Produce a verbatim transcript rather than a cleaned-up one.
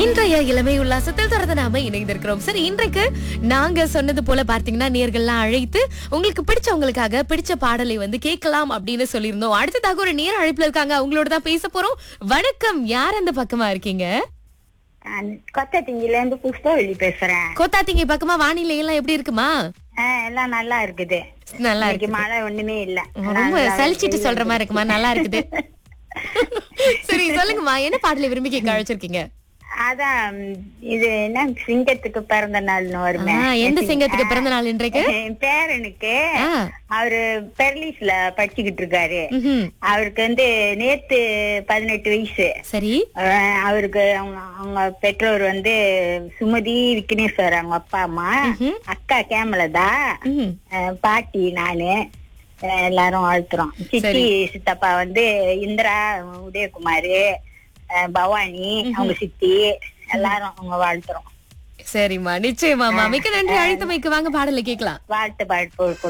இன்றைய இளமை உல்லாசத்தில் தொடர்ந்து நாம இணைந்திருக்கிறோம். சரி, இன்றைக்கு நாங்க சொன்னது போல பார்த்தீங்கன்னா நேர்கள்லாம் அழைத்து உங்களுக்கு பிடிச்சவங்களுக்காக பிடிச்ச பாடலை வந்து கேட்கலாம் அப்படின்னு சொல்லியிருந்தோம். அடுத்ததாக ஒரு நேர அழைப்புல இருக்காங்க, அவங்களோட தான் பேச போறோம். வணக்கம், யார் அந்த பக்கமா இருக்கீங்க? கொத்தத்திங்கில இருந்து புஷ்பவள்ளி பேசுறேன். கோத்தாத்திங்க பக்கமா வானிலை எல்லாம் எப்படி இருக்குமா? ஆஹ் எல்லாம் நல்லா இருக்குது. நல்லா இன்னைக்கு இருக்கு. மழை ஒண்ணுமே இல்ல. ரொம்ப சலிச்சிட்டு சொல்ற மாதிரி இருக்குமா? நல்லா இருக்குது. சரி, சொல்லுங்கம்மா, என்ன பாடலை விரும்பி கேட்க அழைச்சிருக்கீங்க? அதான் இது என்ன சிங்கத்துக்கு பிறந்த நாள்னு வருமே. ஆ, எந்த சிங்கத்துக்கு பிறந்த நாள் இன்றைக்கு? என் பேரனுக்கு. ஆ. அவரு பெர்லிஸ்ல படிச்சுக்கிட்டு இருக்காரு. ம்ஹும். அவருக்கு வந்து நேத்து பதினெட்டு வயசு. சரி. ஆஹ் அவருக்கு அவங்க அவங்க பெற்றோர் வந்து சுமதி விக்னேஸ்வர், அவங்க அப்பா அம்மா, ம்ஹும். அக்கா கேமலதா, ம்ஹும். அஹ் பாட்டி, நானு, அஹ் எல்லாரும் வாழ்த்துறோம். சித்தி சித்தப்பா வந்து இந்திரா, உதயகுமாரு, அஹ் பவானி, அவங்க சித்தி, எல்லாரும் அவங்க வாழ்த்துறோம். சரிம்மா, நிச்சயமாமா. மிக்க நன்றி அழைத்தமைக்கு. வாங்க பாடலை கேட்கலாம். வாழ்த்து பாட்டு